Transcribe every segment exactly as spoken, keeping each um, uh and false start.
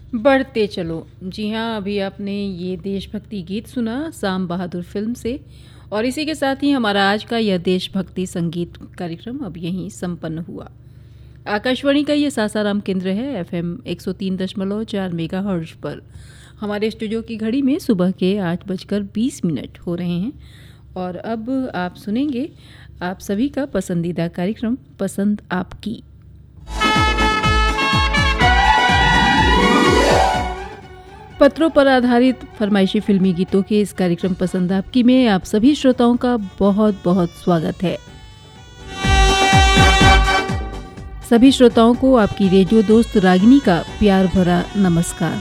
बढ़ते चलो। जी हाँ, अभी आपने ये देशभक्ति गीत सुना शाम बहादुर फ़िल्म से और इसी के साथ ही हमारा आज का यह देशभक्ति संगीत कार्यक्रम अब यहीं संपन्न हुआ। आकाशवाणी का ये सासाराम केंद्र है एफएम एक सौ तीन दशमलव चार मेगाहर्ट्ज़ पर। हमारे स्टूडियो की घड़ी में सुबह के आठ बजकर बीस मिनट हो रहे हैं और अब आप सुनेंगे आप सभी का पसंदीदा कार्यक्रम पसंद आपकी। पत्रों पर आधारित फरमाइशी फिल्मी गीतों के इस कार्यक्रम पसंद आपकी में आप सभी श्रोताओं का बहुत बहुत स्वागत है। सभी श्रोताओं को आपकी रेडियो दोस्त रागिनी का प्यार भरा नमस्कार।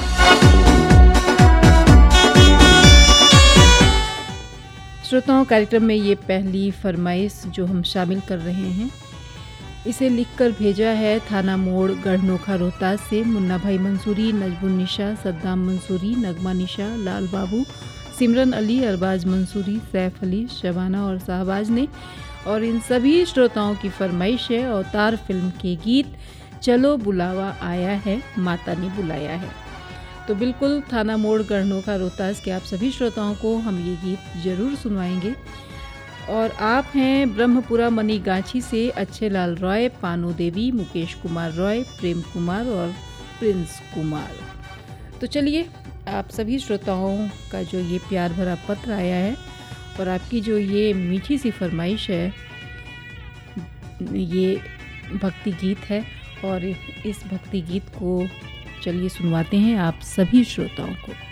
श्रोताओं, कार्यक्रम में ये पहली फरमाइश जो हम शामिल कर रहे हैं, इसे लिखकर भेजा है थाना मोड़ गढ़नोखा रोहतास से मुन्ना भाई मंसूरी, नजबुन्निशा, सद्दाम मंसूरी, नगमा निशा, लाल बाबू, सिमरन अली, अरबाज मंसूरी, सैफ अली, शबाना और शाहबाज ने। और इन सभी श्रोताओं की फरमाइश है अवतार फिल्म के गीत चलो बुलावा आया है माता ने बुलाया है। तो बिल्कुल थाना मोड़ गढ़नोखा रोहतास के आप सभी श्रोताओं को हम ये गीत ज़रूर सुनवाएंगे। और आप हैं ब्रह्मपुरा मनीगाछी से अच्छे लाल रॉय, पानो देवी, मुकेश कुमार रॉय, प्रेम कुमार और प्रिंस कुमार। तो चलिए, आप सभी श्रोताओं का जो ये प्यार भरा पत्र आया है और आपकी जो ये मीठी सी फरमाइश है, ये भक्ति गीत है और इस भक्ति गीत को चलिए सुनवाते हैं आप सभी श्रोताओं को।